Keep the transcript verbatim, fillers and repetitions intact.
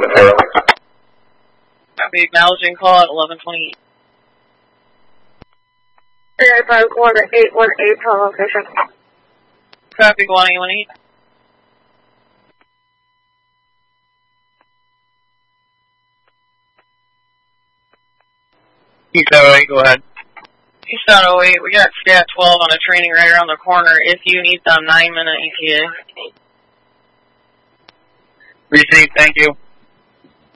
material. Copy, acknowledging call at eleven twenty. three five one eight one eight, call location. Copy, one eight one eight. East seven oh eight, go ahead. East seven oh eight, we got Scat twelve on a training right around the corner. If you need them, nine minute E T A. Received, thank you.